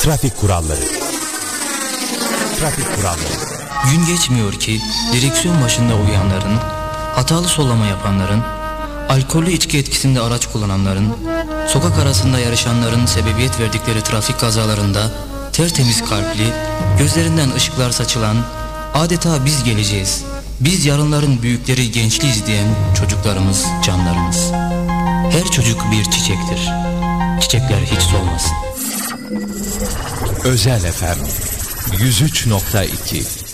Trafik kuralları. Trafik kuralları. Gün geçmiyor ki direksiyon başında uyuyanların, hatalı sollama yapanların, alkollü içki etkisinde araç kullananların, sokak arasında yarışanların sebebiyet verdikleri trafik kazalarında tertemiz kalpli, gözlerinden ışıklar saçılan, adeta biz geleceğiz, biz yarınların büyükleri gençliyiz diyen çocuklarımız, canlarımız. Her çocuk bir çiçektir. Çiçekler hiç solmasın. Özel FM 103.2